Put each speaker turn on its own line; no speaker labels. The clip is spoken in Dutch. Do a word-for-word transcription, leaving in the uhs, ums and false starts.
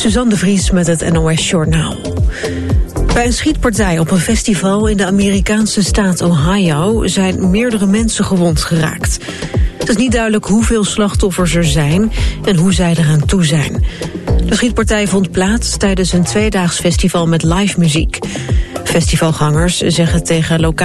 Suzanne de Vries met het N O S Journaal. Bij een schietpartij op een festival in de Amerikaanse staat Ohio zijn meerdere mensen gewond geraakt. Het is niet duidelijk hoeveel slachtoffers er zijn en hoe zij eraan toe zijn. De schietpartij vond plaats tijdens een tweedaags festival met live muziek. Festivalgangers zeggen tegen lokale